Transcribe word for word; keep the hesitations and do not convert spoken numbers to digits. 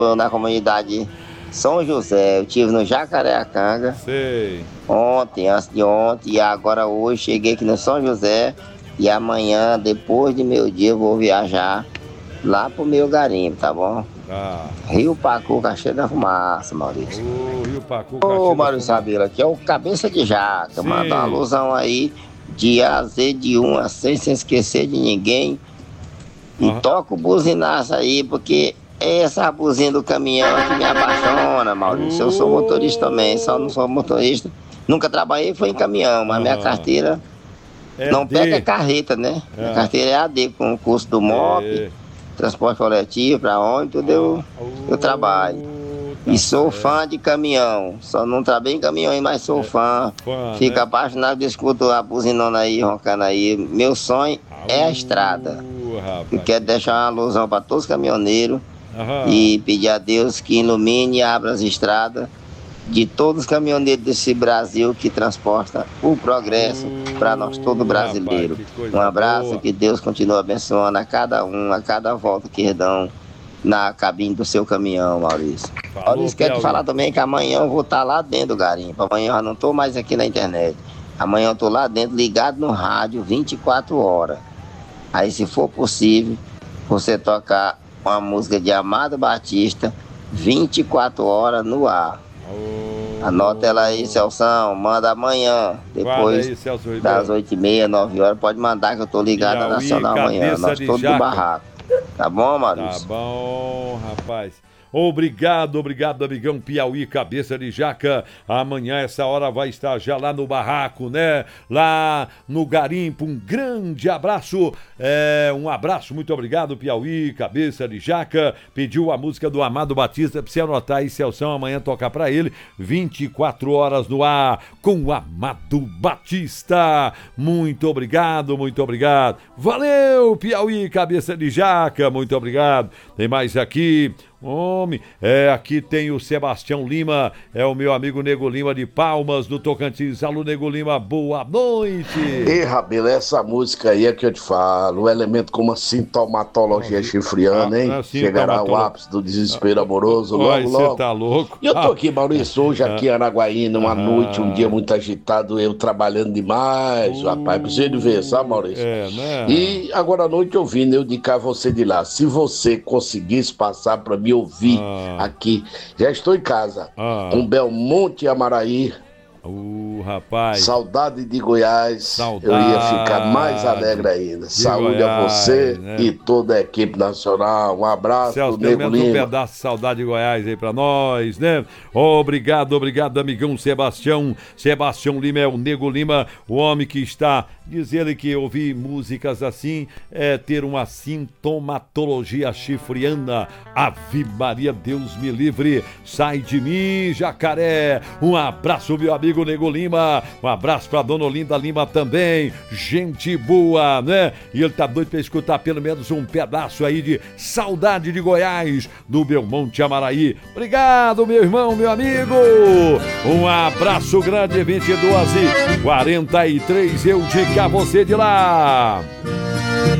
na comunidade São José. Eu estive no Jacareacanga. Sei. Ontem, antes de ontem, e agora hoje cheguei aqui no São José. E amanhã, depois de meio dia, eu vou viajar lá pro meu garimpo, tá bom? Ah. Rio Pacu, Cachoeira da Fumaça, Maurício. Ô, Rio Pacu, Ô, Maurício Sabila, aqui é o Cabeça de Jaca. Manda uma alusão aí de A a Z, de um a seis, sem esquecer de ninguém. E uhum. toca o buzinaço aí, porque é essa buzina do caminhão que me apaixona, Maurício. Eu sou motorista também, só não sou motorista. Nunca trabalhei, foi em caminhão, mas uhum. minha carteira é não D. pega carreta, né? É. Minha carteira é A D, com o curso do M O P, é. transporte coletivo, pra onde, tudo eu, eu trabalho. Tá, e sou é. fã de caminhão, só não trabalho em caminhão, mas sou é. fã. fã. Fico né? apaixonado, escuto a buzinona aí, roncando aí. Meu sonho Au, é a estrada. Rapaz. Eu quero deixar uma alusão para todos os caminhoneiros Aham. e pedir a Deus que ilumine e abra as estradas de todos os caminhoneiros desse Brasil que transporta o progresso uh, para nós, todo brasileiro. Rapaz, um abraço, boa. Que Deus continue abençoando a cada um, a cada volta que dão na cabine do seu caminhão, Maurício. Falou, Maurício, quero te falar também que amanhã eu vou estar lá dentro do garimpo. Amanhã eu já não estou mais aqui na internet. Amanhã eu estou lá dentro, ligado no rádio, vinte e quatro horas. Aí, se for possível, você tocar uma música de Amado Batista, vinte e quatro horas no ar. Oh. Anota ela aí, Celção, manda amanhã, depois aí, Celso, das oito e meia, nove horas, pode mandar que eu tô ligado na Nacional amanhã, nós todos do barraco. Tá bom, Maurício? Tá bom, rapaz. Obrigado, obrigado, amigão Piauí, Cabeça de Jaca. Amanhã, essa hora, vai estar já lá no barraco, né? Lá no garimpo. Um grande abraço. É, um abraço, muito obrigado, Piauí, Cabeça de Jaca. Pediu a música do Amado Batista. Pra você anotar aí, Celção, amanhã tocar pra ele. vinte e quatro horas no ar com o Amado Batista. Muito obrigado, muito obrigado. Valeu, Piauí, Cabeça de Jaca. Muito obrigado. Tem mais aqui. Homem, é, aqui tem o Sebastião Lima, é o meu amigo Nego Lima de Palmas, do Tocantins. Alô, Nego Lima, boa noite. Ei, Rabelo, essa música aí é que eu te falo, o elemento como a sintomatologia ah, chifriana, hein? Ah, chegará ao ápice do desespero amoroso, logo, Ai, logo. Você tá louco? E eu tô aqui, Maurício, hoje aqui em Araguaína, uma ah, noite, um dia muito agitado, eu trabalhando demais, uh, rapaz, preciso de ver, sabe, Maurício? É, né? E agora à noite ouvindo, eu indicar você de lá, se você conseguisse passar pra mim ouvir ah. aqui. Já estou em casa. Ah. Com Belmonte e Amaraí. Uh, rapaz. Saudade de Goiás. Saudade. Eu ia ficar mais alegre ainda. Saúde Goiás, a você, né? E toda a equipe nacional. Um abraço, Celso, Nego pelo menos Lima. um pedaço de saudade de Goiás aí pra nós, né? Obrigado, obrigado, amigão Sebastião. Sebastião Lima é o Nego Lima, o homem que está... Diz ele que ouvir músicas assim é ter uma sintomatologia chifriana. Ave Maria, Deus me livre. Sai de mim, jacaré. Um abraço, meu amigo Nego Lima. Um abraço pra dona Olinda Lima também. Gente boa, né? E ele tá doido pra escutar pelo menos um pedaço aí de Saudade de Goiás, do Belmonte Amaraí. Obrigado, meu irmão, meu amigo. Um abraço grande, vinte e duas e quarenta e três. Eu digo a você de lá.